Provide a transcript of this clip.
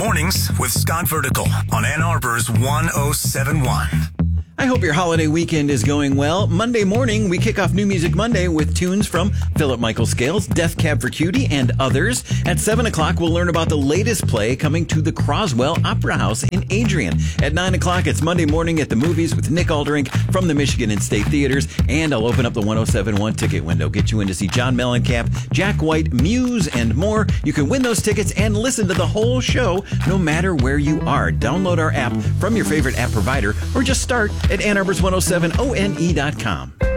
Mornings with Scott Vertical on Ann Arbor's 1071. I hope your holiday weekend is going well. Monday morning, we kick off New Music Monday with tunes from Philip Michael Scales, Death Cab for Cutie, and others. At 7 o'clock, we'll learn about the latest play coming to the Croswell Opera House in Adrian. At 9 o'clock, it's Monday Morning at the Movies with Nick Aldrink from the Michigan and State Theaters. And I'll open up the 1071 ticket window, get you in to see John Mellencamp, Jack White, Muse, and more. You can win those tickets and listen to the whole show no matter where you are. Download our app from your favorite app provider or just start at AnnArbor's1070one.com.